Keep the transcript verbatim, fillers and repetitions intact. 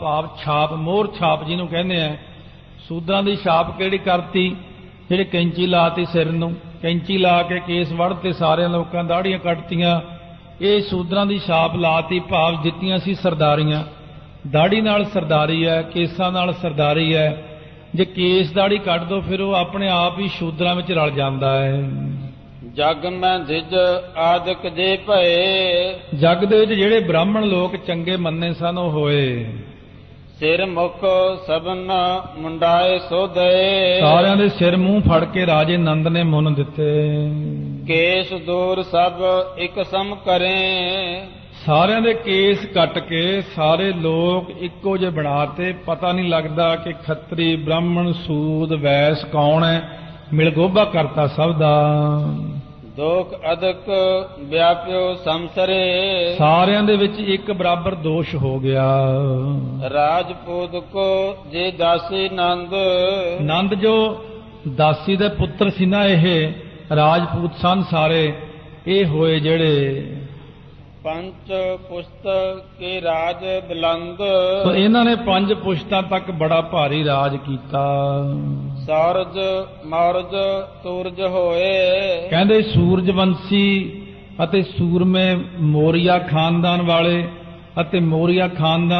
ਭਾਵ ਛਾਪ, ਮੋਹਰ ਛਾਪ ਜਿਹਨੂੰ ਕਹਿੰਦੇ ਆ। ਸੂਦਾਂ ਦੀ ਛਾਪ ਕਿਹੜੀ ਕਰਤੀ? ਜਿਹੜੇ ਕੈਂਚੀ ਲਾਤੀ ਸਿਰ ਨੂੰ, ਕੈਂਚੀ ਲਾ ਕੇ ਕੇਸ ਵੜਤੇ, ਸਾਰਿਆਂ ਲੋਕਾਂ ਦਾੜੀਆਂ ਕੱਟਤੀਆਂ। ਇਹ ਸੂਦਰਾਂ ਦੀ ਛਾਪ ਲਾਤੀ, ਭਾਵ ਦਿੱਤੀਆਂ ਸੀ ਸਰਦਾਰੀਆਂ। ਦਾੜੀ ਨਾਲ ਸਰਦਾਰੀ ਹੈ, ਕੇਸਾਂ ਨਾਲ ਸਰਦਾਰੀ ਹੈ। ਜੇ ਕੇਸ ਦਾੜੀ ਕੱਢ ਦੋ ਫਿਰ ਉਹ ਆਪਣੇ ਆਪ ਹੀ ਸ਼ੂਦਰਾਂ ਵਿੱਚ ਰਲ ਜਾਂਦਾ ਹੈ। ਜਗ ਮੈਂ ਧਿਜ ਆਦਿਕ ਜੇ ਭਏ, ਜਗ ਦੇ ਵਿੱਚ ਜਿਹੜੇ ਬ੍ਰਾਹਮਣ ਲੋਕ ਚੰਗੇ ਮੰਨੇ ਸਨ ਉਹ ਹੋਏ। ਸਿਰ ਮੁਖ ਸਭਨ ਮੁੰਡਾਏ ਸੋਧੇ, ਸਾਰਿਆਂ ਦੇ ਸਿਰ ਮੂੰਹ ਫੜ ਕੇ ਰਾਜੇ ਨੰਦ ਨੇ ਮੁੰਨ ਦਿੱਤੇ। ਕੇਸ ਦੂਰ ਸਭ ਇਕ ਸਮ ਕਰੇ, ਸਾਰਿਆਂ ਦੇ ਕੇਸ ਕੱਟ ਕੇ ਸਾਰੇ ਲੋਕ ਇੱਕੋ ਜਿਹੇ ਬਣਾਤੇ। ਪਤਾ ਨਹੀਂ ਲੱਗਦਾ ਕਿ ਖੱਤਰੀ, ਬ੍ਰਾਹਮਣ, ਸੂਦ, ਵੈਸ ਕੌਣ ਹੈ। ਮਿਲਗੋਭਾ ਕਰਤਾ ਸਭ ਦਾ। ਦੋਖ ਅਦਕ ਵਿਆਪਿਓ ਸੰਸਰੇ, ਸਾਰਿਆਂ ਦੇ ਵਿੱਚ ਇੱਕ ਬਰਾਬਰ ਦੋਸ਼ ਹੋ ਗਿਆ। ਰਾਜਪੂਤ ਕੋ ਜੇ ਦਾਸੀ ਨੰਦ, ਨੰਦ ਜੋ ਦਾਸੀ ਦੇ ਪੁੱਤਰ ਸੀ ਨਾ, ਇਹ ਰਾਜਪੂਤ ਸਨ ਸਾਰੇ। ਇਹ ਹੋਏ ਜਿਹੜੇ ਪੰਜ ਪੁਸ਼ਤ ਕੇ ਰਾਜ ਬਲੰਦ, ਸੋ ਇਹਨਾਂ ਨੇ ਪੰਜ ਪੁਸ਼ਤਾਂ ਤੱਕ ਬੜਾ ਭਾਰੀ ਰਾਜ ਕੀਤਾ। ਸੂਰਜ ਮੌਰਜ ਸੂਰਜ ਹੋਏ, ਕਹਿੰਦੇ ਸੂਰਜਵੰਸ਼ੀ ਅਤੇ ਸੂਰਮੇ ਮੌਰੀਆ ਖਾਨਦਾਨ ਵਾਲੇ ਅਤੇ ਮੌਰੀਆ ਖਾਨਦਾਨ